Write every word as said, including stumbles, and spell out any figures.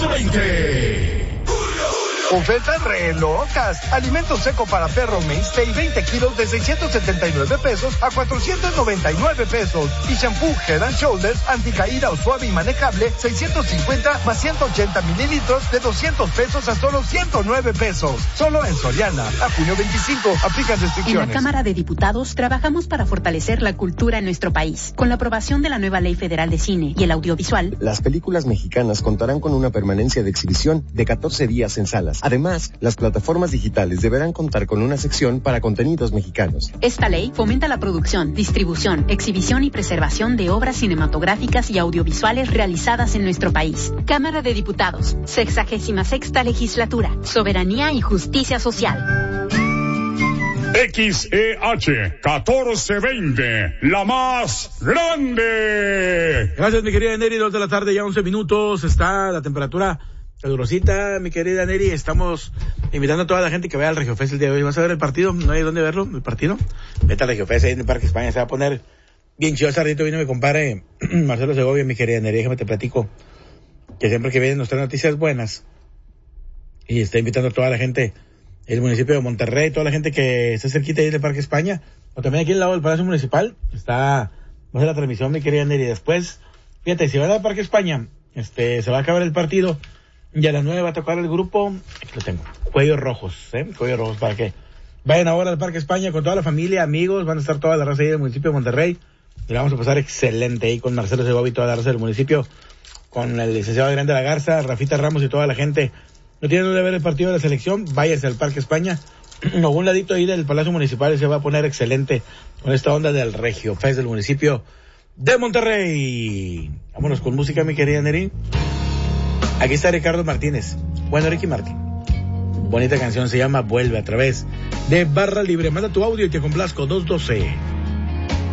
catorce veinte. Ofertas re locas. Alimento seco para perro Mainstay veinte kilos de seiscientos setenta y nueve pesos a cuatrocientos noventa y nueve pesos. Y shampoo Head and Shoulders anticaída o suave y manejable seiscientos cincuenta más ciento ochenta mililitros de doscientos pesos a solo ciento nueve pesos. Solo en Soriana. A junio veinticinco. Aplican restricciones. En la Cámara de Diputados trabajamos para fortalecer la cultura en nuestro país. Con la aprobación de la nueva Ley Federal de Cine y el audiovisual, las películas mexicanas contarán con una permanencia de exhibición de catorce días en salas. Además, las plataformas digitales deberán contar con una sección para contenidos mexicanos. Esta ley fomenta la producción, distribución, exhibición y preservación de obras cinematográficas y audiovisuales realizadas en nuestro país. Cámara de Diputados, sexagésima sexta legislatura, soberanía y justicia social. X E H catorce veinte, la más grande. Gracias, mi querida Neri, dos de la tarde, ya once minutos, está la temperatura calurosita, mi querida Neri. Estamos invitando a toda la gente que vaya al Regiofest el día de hoy. ¿Vas a ver el partido? ¿No hay dónde verlo, el partido? Vete al Regiofest ahí en el Parque España, se va a poner bien chido. Hace ratito vino mi compadre Marcelo Segovia, mi querida Neri, déjame te platico, que siempre que viene nos trae noticias buenas, y está invitando a toda la gente, el municipio de Monterrey, toda la gente que está cerquita ahí del Parque España, o también aquí al lado del Palacio Municipal, está, va a hacer la transmisión, mi querida Neri. Después, fíjate, si van al Parque España, este, se va a acabar el partido, y a las nueve va a tocar el grupo, aquí lo tengo, Cuellos Rojos, ¿eh? Cuellos Rojos, para que vayan ahora al Parque España con toda la familia, amigos, van a estar toda la raza ahí del municipio de Monterrey, y la vamos a pasar excelente ahí con Marcelo Segovia y toda la raza del municipio, con el licenciado Adrián de la Garza, Rafita Ramos y toda la gente. No tienen dónde ver el partido de la selección, váyanse al Parque España, o un ladito ahí del Palacio Municipal, y se va a poner excelente con esta onda del Regiofest del municipio de Monterrey. Vámonos con música, mi querida Neri. Aquí está Ricardo Martínez. Bueno, Ricky Martin. Bonita canción, se llama Vuelve, a través de Barra Libre. Manda tu audio y te complazco, dos doce.